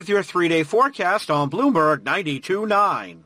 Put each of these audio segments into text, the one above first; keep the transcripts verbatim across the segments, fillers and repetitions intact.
with your three-day forecast on Bloomberg ninety-two point nine.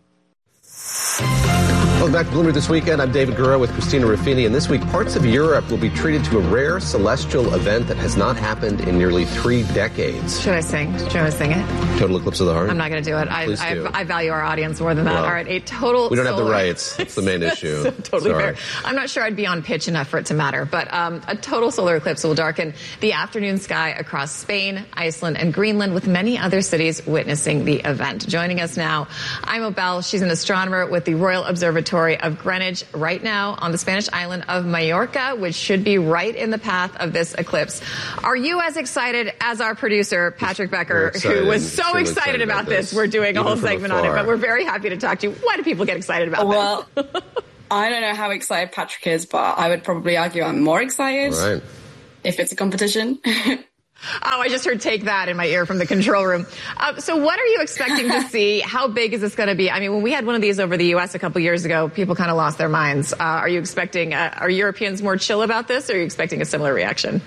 Welcome back to Bloomberg This Weekend. I'm David Gura with Christina Ruffini, and this week parts of Europe will be treated to a rare celestial event that has not happened in nearly three decades. Should I sing? Should I sing it? Total eclipse of the heart? I'm not going to do it. I, Please I, do. I value our audience more than that. Well, all right, a total we don't solar... have the rights. That's the main issue. So totally Sorry. fair. I'm not sure I'd be on pitch enough for it to matter, but um, a total solar eclipse will darken the afternoon sky across Spain, Iceland, and Greenland, with many other cities witnessing the event. Joining us now, Imo Bell. She's an astronomer with the Royal Observatory of Greenwich, right now on the Spanish island of Mallorca, which should be right in the path of this eclipse. Are you as excited as our producer, Patrick Becker, who was so excited, excited about this? this? We're doing a whole segment on it, but we're very happy to talk to you. Why do people get excited about well, this? Well, I don't know how excited Patrick is, but I would probably argue I'm more excited right. if it's a competition. Oh, I just heard "take that" in my ear from the control room. Uh, so what are you expecting to see? How big is this going to be? I mean, when we had one of these over the U S a couple years ago, people kind of lost their minds. Uh, are you expecting, uh, are Europeans more chill about this, or are you expecting a similar reaction?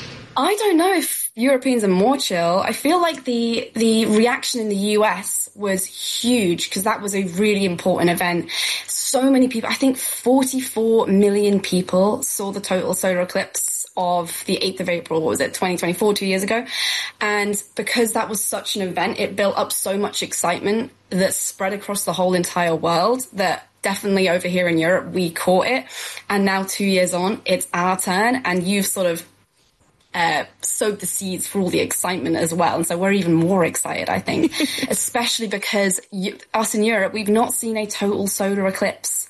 I don't know if Europeans are more chill. I feel like the the reaction in the U S was huge because that was a really important event. So many people, I think forty-four million people saw the total solar eclipse of the eighth of April, what was it, twenty twenty-four, two years ago. And because that was such an event, it built up so much excitement that spread across the whole entire world that definitely over here in Europe, we caught it. And now two years on, it's our turn, and you've sort of Uh, sowed the seeds for all the excitement as well. And so we're even more excited, I think, especially because you, us in Europe, we've not seen a total solar eclipse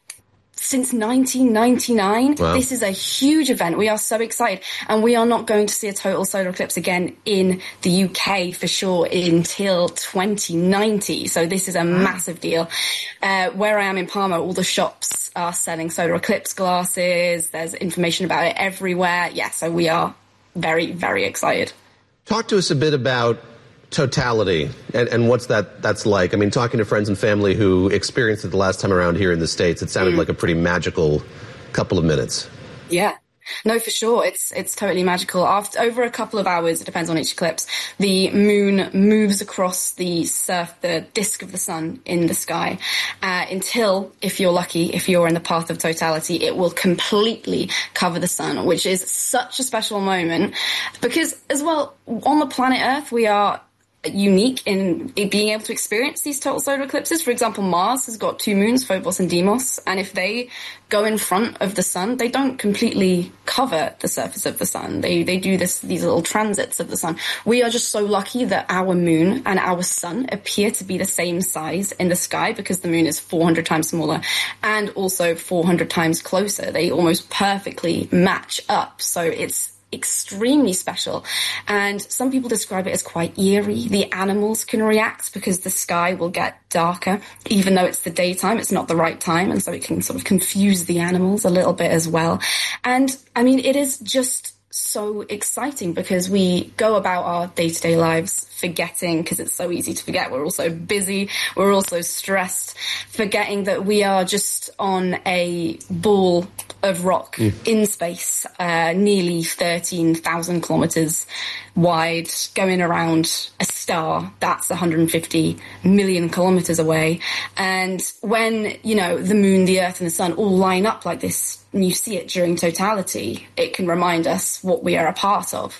since nineteen ninety-nine. Wow. This is a huge event. We are so excited. And we are not going to see a total solar eclipse again in the U K for sure until twenty ninety. So this is a massive deal. Uh, where I am in Parma, all the shops are selling solar eclipse glasses. There's information about it everywhere. Yeah, so we are very, very excited. Talk to us a bit about totality and, and what's that that's like. I mean, talking to friends and family who experienced it the last time around here in the States, it sounded mm. like a pretty magical couple of minutes. Yeah. No, for sure. It's it's totally magical. After over a couple of hours, it depends on each eclipse, the moon moves across the surf, the disk of the sun in the sky, uh, until, if you're lucky, if you're in the path of totality, it will completely cover the sun, which is such a special moment because, as well, on the planet Earth, we are unique in being able to experience these total solar eclipses. For example, Mars has got two moons, Phobos and Deimos, and if they go in front of the sun, they don't completely cover the surface of the sun. They they do this these little transits of the sun. We are just so lucky that our moon and our sun appear to be the same size in the sky because the moon is four hundred times smaller and also four hundred times closer. They almost perfectly match up. So it's extremely special, and some people describe it as quite eerie. The animals can react because the sky will get darker even though it's the daytime. It's not the right time, and so it can sort of confuse the animals a little bit as well. And I mean, it is just so exciting because we go about our day-to-day lives forgetting, because it's so easy to forget. We're also busy. We're also stressed, forgetting that we are just on a ball of rock mm. in space, uh, nearly thirteen thousand kilometers wide, going around a star that's one hundred fifty million kilometers away. And when, you know, the moon, the earth and the sun all line up like this, and you see it during totality, it can remind us what we are a part of.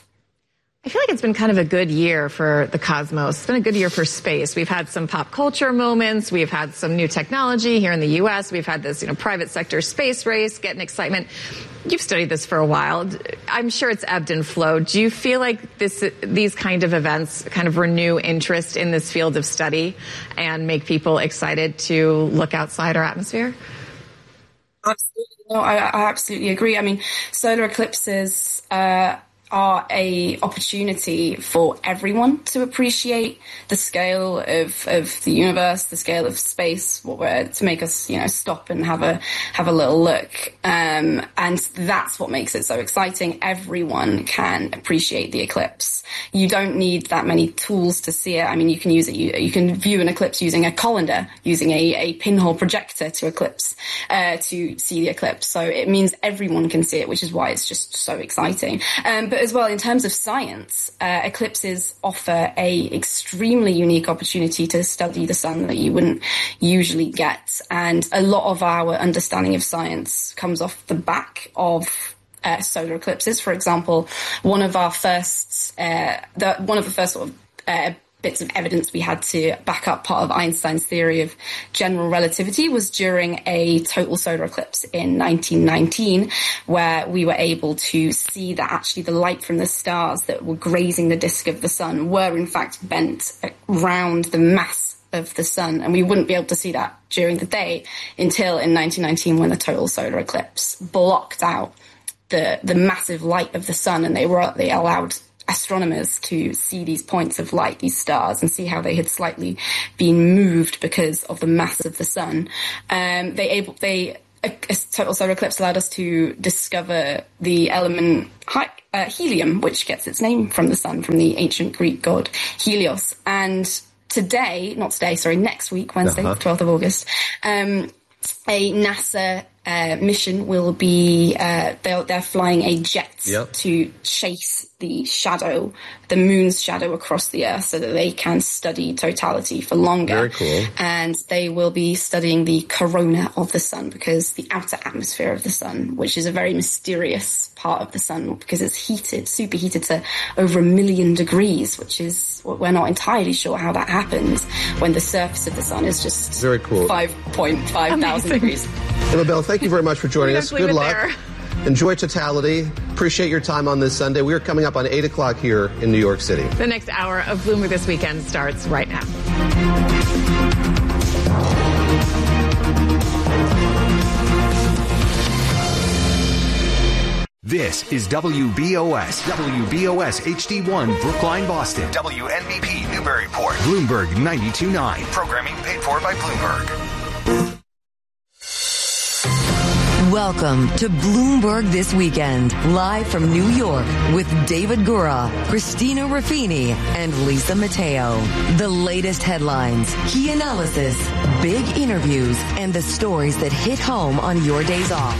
I feel like it's been kind of a good year for the cosmos. It's been a good year for space. We've had some pop culture moments. We've had some new technology here in the U S. We've had this, you know, private sector space race getting excitement. You've studied this for a while. I'm sure it's ebbed and flowed. Do you feel like this, these kind of events kind of renew interest in this field of study and make people excited to look outside our atmosphere? Absolutely. No, I, I absolutely agree. I mean, solar eclipses uh, are a opportunity for everyone to appreciate the scale of, of the universe, the scale of space, what we're, to make us, you know, stop and have a have a little look. Um, and that's what makes it so exciting. Everyone can appreciate the eclipse. You don't need that many tools to see it. I mean, you can use it. You, you can view an eclipse using a colander, using a, a pinhole projector to eclipse, uh, to see the eclipse. So it means everyone can see it, which is why it's just so exciting. Um, but as well, in terms of science, uh, eclipses offer a extremely unique opportunity to study the sun that you wouldn't usually get. And a lot of our understanding of science comes off the back of uh, solar eclipses. For example, one of our first, uh, the, one of the first sort of uh, bits of evidence we had to back up part of Einstein's theory of general relativity was during a total solar eclipse in nineteen nineteen, where we were able to see that actually the light from the stars that were grazing the disk of the sun were in fact bent around the mass of the sun, and we wouldn't be able to see that during the day until in nineteen nineteen, when the total solar eclipse blocked out the the massive light of the sun, and they were they allowed astronomers to see these points of light, these stars, and see how they had slightly been moved because of the mass of the sun. Um, they able they a, a total solar eclipse allowed us to discover the element hi, uh, helium, which gets its name from the sun, from the ancient Greek god Helios. And today, not today, sorry, next week, Wednesday, uh-huh. twelfth of August, um, a NASA uh, mission will be, uh, they're, they're flying a jet yep. to chase the shadow, the moon's shadow across the Earth, so that they can study totality for longer. Very cool. And they will be studying the corona of the sun, because the outer atmosphere of the sun, which is a very mysterious part of the sun, because it's heated, superheated to over a million degrees, which is, we're not entirely sure how that happens when the surface of the sun is just very cool. five point five thousand degrees. Annabelle, thank you very much for joining us. Good luck. There. Enjoy totality. Appreciate your time on this Sunday. We are coming up on eight o'clock here in New York City. The next hour of Bloomberg This Weekend starts right now. This is W B O S, W B O S H D one, Brookline, Boston. W N B P, Newburyport. Bloomberg ninety-two point nine. Programming paid for by Bloomberg. Welcome to Bloomberg This Weekend, live from New York with David Gura, Christina Ruffini, and Lisa Mateo. The latest headlines, key analysis, big interviews, and the stories that hit home on your days off.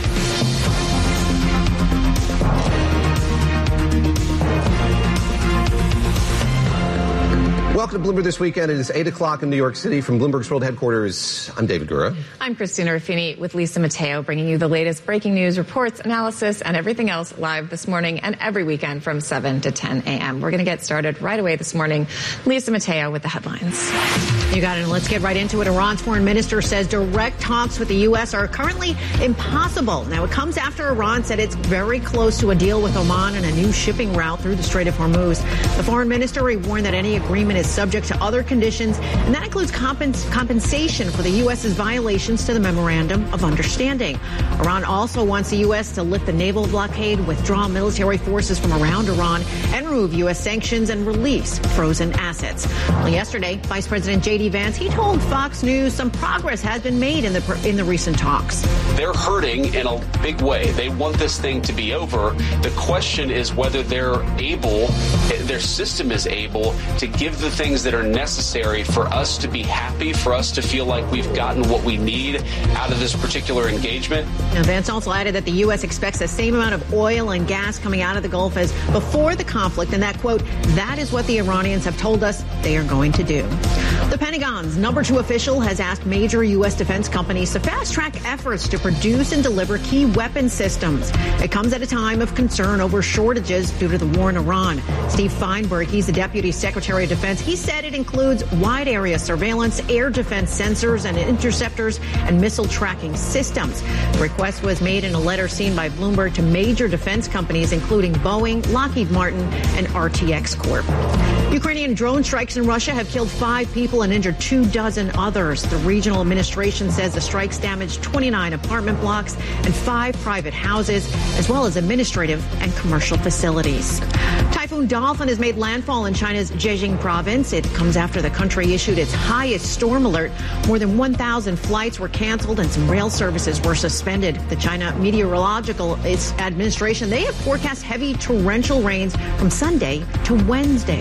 Welcome to Bloomberg This Weekend. It is eight o'clock in New York City. From Bloomberg's World Headquarters, I'm David Gura. I'm Christina Ruffini with Lisa Mateo, bringing you the latest breaking news, reports, analysis, and everything else live this morning and every weekend from seven to ten a.m. We're going to get started right away this morning. Lisa Mateo with the headlines. You got it. And let's get right into it. Iran's foreign minister says direct talks with the U S are currently impossible. Now, it comes after Iran said it's very close to a deal with Oman and a new shipping route through the Strait of Hormuz. The foreign minister warned that any agreement is subject to other conditions, and that includes compens- compensation for the U S's violations to the Memorandum of Understanding. Iran also wants the U S to lift the naval blockade, withdraw military forces from around Iran, and remove U S sanctions and release frozen assets. Well, yesterday, Vice President J D Vance, he told Fox News some progress has been made in the in the recent talks. They're hurting in a big way. They want this thing to be over. The question is whether they're able, their system is able to give the things that are necessary for us to be happy, for us to feel like we've gotten what we need out of this particular engagement. Now, Vance also added that the U S expects the same amount of oil and gas coming out of the Gulf as before the conflict, and that, quote, that is what the Iranians have told us they are going to do. The Pentagon's number two official has asked major U S defense companies to fast-track efforts to produce and deliver key weapon systems. It comes at a time of concern over shortages due to the war in Iran. Steve Feinberg, he's the Deputy Secretary of Defense. He said it includes wide area surveillance, air defense sensors and interceptors, and missile tracking systems. The request was made in a letter seen by Bloomberg to major defense companies, including Boeing, Lockheed Martin, and R T X Corp. Ukrainian drone strikes in Russia have killed five people and injured two dozen others. The regional administration says the strikes damaged twenty-nine apartment blocks and five private houses, as well as administrative and commercial facilities. Typhoon Dolphin has made landfall in China's Zhejiang province. It comes after the country issued its highest storm alert. More than one thousand flights were canceled and some rail services were suspended. The China Meteorological Administration, they have forecast heavy torrential rains from Sunday to Wednesday.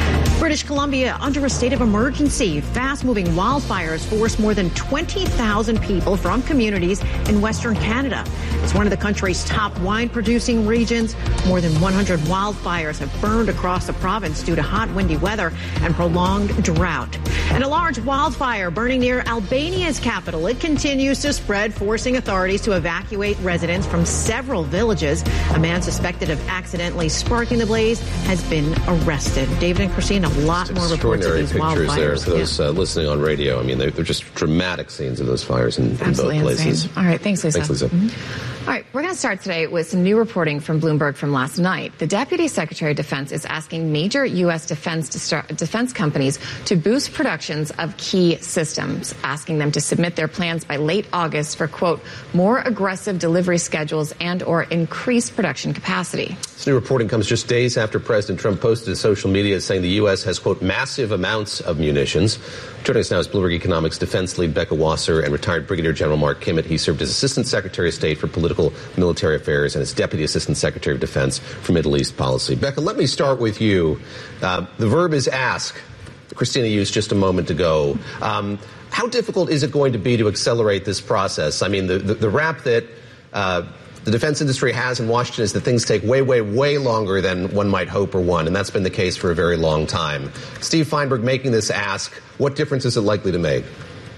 British Columbia under a state of emergency. Fast-moving wildfires forced more than twenty thousand people from communities in Western Canada. It's one of the country's top wine-producing regions. More than one hundred wildfires have burned across the province due to hot, windy weather and prolonged drought. And a large wildfire burning near Albania's capital. It continues to spread, forcing authorities to evacuate residents from several villages. A man suspected of accidentally sparking the blaze has been arrested. David and Christina, a lot more reports of these pictures wildfires. There for those yeah. uh, listening on radio. I mean, they're, they're just dramatic scenes of those fires in, in both Absolutely places. insane. All right, thanks, Lisa. Thanks, Lisa. Mm-hmm. All right, we're going to start today with some new reporting from Bloomberg from last night. The Deputy Secretary of Defense is asking major U S defense to start, defense companies to boost productions of key systems, asking them to submit their plans by late August for, quote, more aggressive delivery schedules and or increased production capacity. This new reporting comes just days after President Trump posted to social media saying the U S has, quote, massive amounts of munitions. Joining us now is Bloomberg Economics defense lead Becca Wasser and retired Brigadier General Mark Kimmett. He served as Assistant Secretary of State for Political Military Affairs and as Deputy Assistant Secretary of Defense for Middle East Policy. Becca, let me start with you. Uh, the verb is ask. Christina used just a moment ago. Um, how difficult is it going to be to accelerate this process? I mean, the, the, the rap that uh, the defense industry has in Washington is that things take way, way, way longer than one might hope or want, and that's been the case for a very long time. Steve Feinberg making this ask, what difference is it likely to make?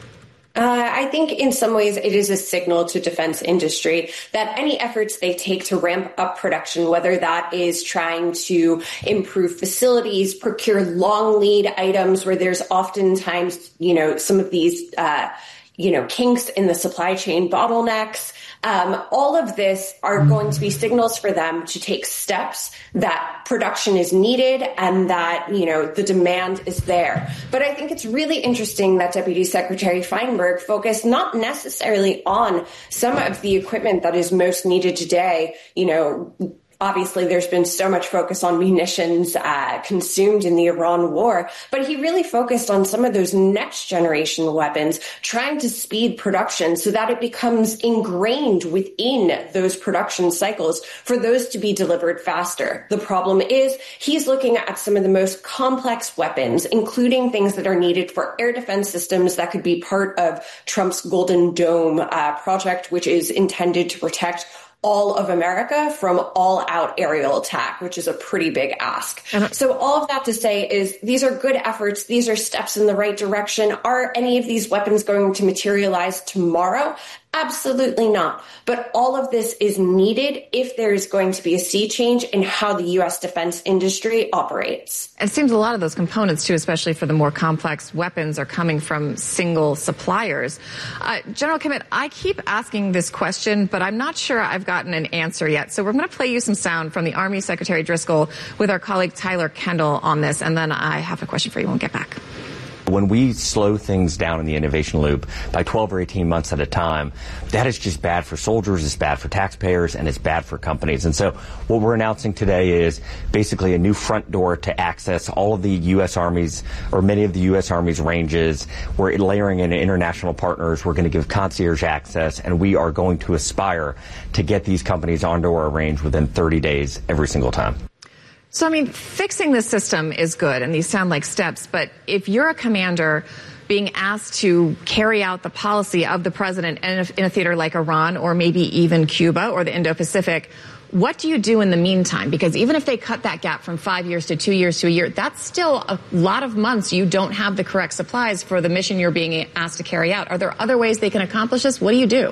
Uh, I think in some ways it is a signal to defense industry that any efforts they take to ramp up production, whether that is trying to improve facilities, procure long lead items where there's oftentimes, you know, some of these, uh, you know, kinks in the supply chain, bottlenecks, Um, all of this are going to be signals for them to take steps that production is needed and that, you know, the demand is there. But I think it's really interesting that Deputy Secretary Feinberg focused not necessarily on some of the equipment that is most needed today, you know. Obviously, there's been so much focus on munitions uh, consumed in the Iran war, but he really focused on some of those next generation weapons, trying to speed production so that it becomes ingrained within those production cycles for those to be delivered faster. The problem is he's looking at some of the most complex weapons, including things that are needed for air defense systems that could be part of Trump's Golden Dome uh, project, which is intended to protect all of America from all-out aerial attack, which is a pretty big ask. Uh-huh. So all of that to say is these are good efforts. These are steps in the right direction. Are any of these weapons going to materialize tomorrow? Absolutely not. But all of this is needed if there is going to be a sea change in how the U S defense industry operates. It seems a lot of those components, too, especially for the more complex weapons, are coming from single suppliers. Uh, General Kimmett, I keep asking this question, but I'm not sure I've gotten an answer yet. So we're going to play you some sound from the Army Secretary Driscoll with our colleague Tyler Kendall on this, and then I have a question for you when we get back. When we slow things down in the innovation loop by twelve or eighteen months at a time, that is just bad for soldiers, it's bad for taxpayers, and it's bad for companies. And so what we're announcing today is basically a new front door to access all of the U S. Army's, or many of the U S. Army's ranges. We're layering in international partners. We're going to give concierge access, and we are going to aspire to get these companies onto our range within thirty days every single time. So, I mean, fixing the system is good, and these sound like steps, but if you're a commander being asked to carry out the policy of the president in a, in a theater like Iran or maybe even Cuba or the Indo-Pacific, what do you do in the meantime? Because even if they cut that gap from five years to two years to a year, that's still a lot of months you don't have the correct supplies for the mission you're being asked to carry out. Are there other ways they can accomplish this? What do you do?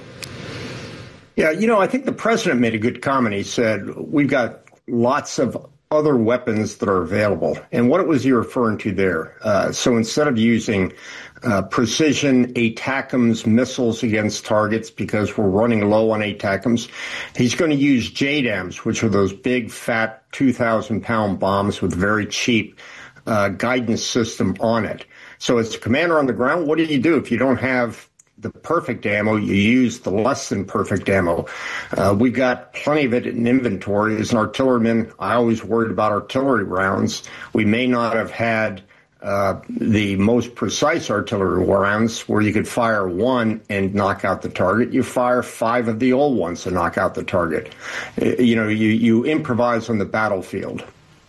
Yeah, you know, I think the president made a good comment. He said, we've got lots of other weapons that are available. And what was he referring to there? Uh, so instead of using uh, precision ATACMS missiles against targets because we're running low on ATACMS, he's going to use J DAMs, which are those big, fat, two thousand pound bombs with very cheap uh, guidance system on it. So as a commander on the ground, what do you do if you don't have the perfect ammo? You use the less than perfect ammo. Uh, we got plenty of it in inventory. As an artilleryman, I always worried about artillery rounds. We may not have had uh, the most precise artillery rounds where you could fire one and knock out the target. You fire five of the old ones to knock out the target. You know, you, you improvise on the battlefield.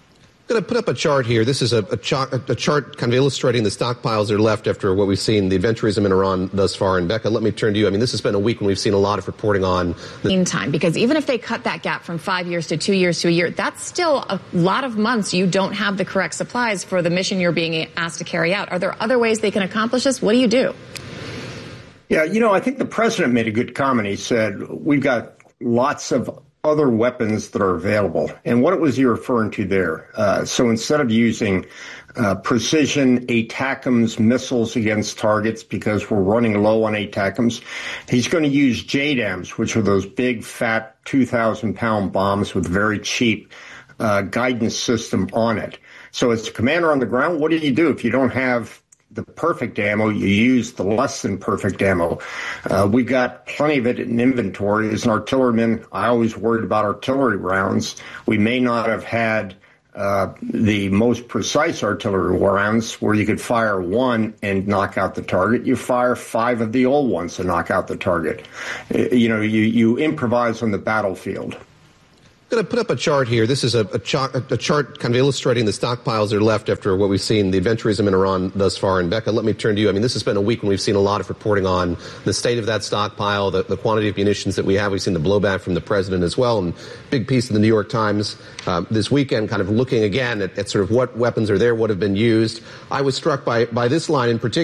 I'm going to put up a chart here. This is a, a, chart, a chart kind of illustrating the stockpiles that are left after what we've seen, the adventurism in Iran thus far. And Becca, let me turn to you. I mean, this has been a week when we've seen a lot of reporting on the meantime, because even if they cut that gap from five years to two years to a year, that's still a lot of months you don't have the correct supplies for the mission you're being asked to carry out. Are there other ways they can accomplish this? What do you do? Yeah, you know, I think the president made a good comment. He said, we've got lots of other weapons that are available. And what was he referring to there? Uh, so instead of using uh, precision ATACMS missiles against targets because we're running low on ATACMS, he's going to use J DAMs, which are those big, fat, two thousand pound bombs with very cheap uh, guidance system on it. So as a commander on the ground, what do you do if you don't have the perfect ammo? You use the less than perfect ammo. Uh, we got plenty of it in inventory. As an artilleryman, I always worried about artillery rounds. We may not have had uh, the most precise artillery rounds where you could fire one and knock out the target. You fire five of the old ones to knock out the target. You know, you, you improvise on the battlefield. I'm going to put up a chart here. This is a, a, chart, a chart kind of illustrating the stockpiles that are left after what we've seen, the adventurism in Iran thus far. And Becca, let me turn to you. I mean, this has been a week when we've seen a lot of reporting on the state of that stockpile, the, the quantity of munitions that we have. We've seen the blowback from the president as well. And big piece of the New York Times uh, this weekend kind of looking again at, at sort of what weapons are there, what have been used. I was struck by, by this line in particular.